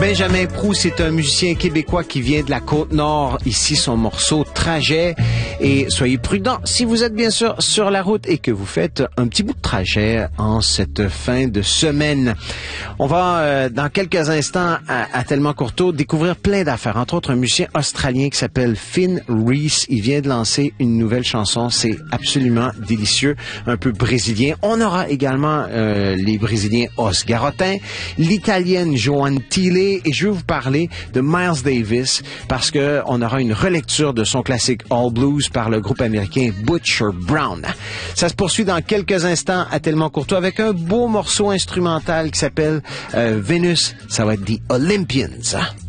Benjamin Proulx, c'est un musicien québécois qui vient de la Côte-Nord. Ici, son morceau Trajet. Et soyez prudents si vous êtes bien sûr sur la route et que vous faites un petit bout de trajet en cette fin de semaine. On va, dans quelques instants, à Tellement Courteau, découvrir plein d'affaires. Entre autres, un musicien australien qui s'appelle Finn Reese. Il vient de lancer une nouvelle chanson. C'est absolument délicieux. Un peu brésilien. On aura également les Brésiliens Os Garotin, l'Italienne Joanne Thiele, et je vais vous parler de Miles Davis parce que on aura une relecture de son classique All Blues par le groupe américain Butcher Brown. Ça se poursuit dans quelques instants à Tellement Courtois avec un beau morceau instrumental qui s'appelle Venus. Ça va être The Olympians.